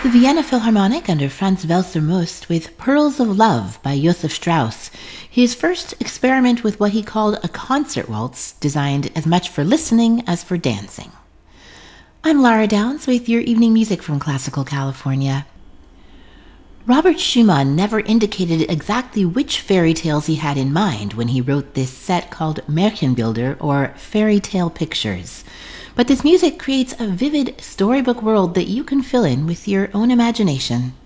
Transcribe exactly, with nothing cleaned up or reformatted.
The Vienna Philharmonic under Franz Welser Most with Pearls of Love by Josef Strauss, his first experiment with what he called a concert waltz designed as much for listening as for dancing. I'm Lara Downs with your evening music from Classical California. Robert Schumann never indicated exactly which fairy tales he had in mind when he wrote this set called Märchenbilder, or Fairy Tale Pictures. But this music creates a vivid storybook world that you can fill in with your own imagination.